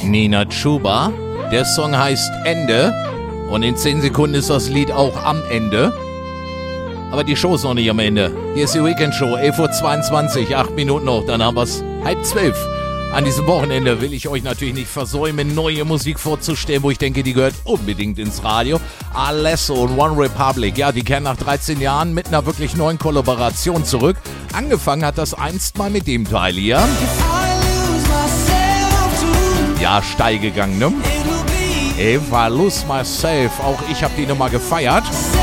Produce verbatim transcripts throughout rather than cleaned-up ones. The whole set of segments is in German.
Nina Chuba. Der Song heißt Ende und in zehn Sekunden ist das Lied auch am Ende. Aber die Show ist noch nicht am Ende. Hier ist die Weekend-Show, elf Uhr zweiundzwanzig, acht Minuten noch, dann haben wir es halb zwölf. An diesem Wochenende will ich euch natürlich nicht versäumen, neue Musik vorzustellen, wo ich denke, die gehört unbedingt ins Radio. Alesso und One Republic, ja, die kehren nach dreizehn Jahren mit einer wirklich neuen Kollaboration zurück. Angefangen hat das einst mal mit dem Teil hier. Ja, steil gegangen, ne? If I lose myself, auch ich habe die Nummer gefeiert.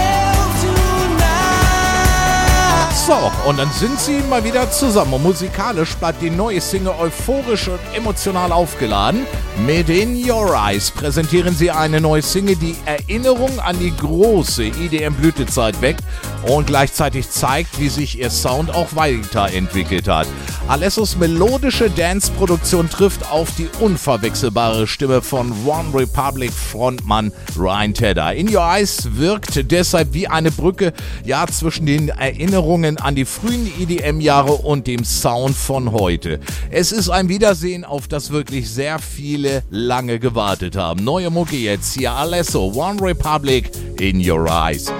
So, und dann sind sie mal wieder zusammen. Und musikalisch bleibt die neue Single euphorisch und emotional aufgeladen. Mit In Your Eyes präsentieren sie eine neue Single, die Erinnerung an die große I D M-Blütezeit weckt und gleichzeitig zeigt, wie sich ihr Sound auch weiterentwickelt hat. Alessos melodische Dance-Produktion trifft auf die unverwechselbare Stimme von One Republic Frontmann Ryan Tedder. In Your Eyes wirkt deshalb wie eine Brücke, ja, zwischen den Erinnerungen an die frühen I D M-Jahre und dem Sound von heute. Es ist ein Wiedersehen, auf das wirklich sehr viele lange gewartet haben. Neue Mucke jetzt hier, Alesso, One Republic, In Your Eyes.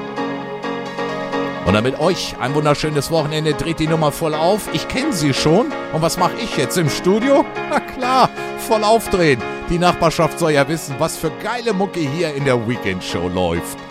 Und dann mit euch ein wunderschönes Wochenende, dreht die Nummer voll auf. Ich kenne sie schon. Und was mache ich jetzt im Studio? Na klar, voll aufdrehen. Die Nachbarschaft soll ja wissen, was für geile Mucke hier in der Weekend-Show läuft.